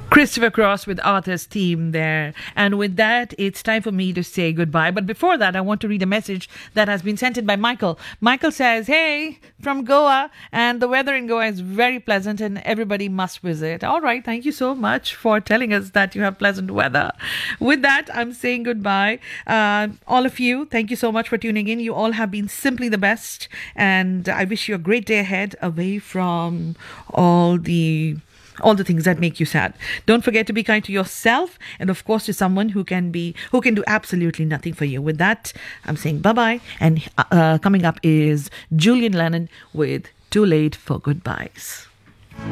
Christopher Cross with Arthur's theme there. And with that, it's time for me to say goodbye. But before that, I want to read a message that has been sent in by Michael. Michael says, hey, from Goa, and the weather in Goa is very pleasant and everybody must visit. All right, thank you so much for telling us that you have pleasant weather. With that, I'm saying goodbye. All of you, thank you so much for tuning in. You all have been simply the best. And I wish you a great day ahead away from all the things that make you sad. Don't forget to be kind to yourself and of course to someone who can do absolutely nothing for you. With that, I'm saying bye-bye, and coming up is Julian Lennon with Too Late for Goodbyes.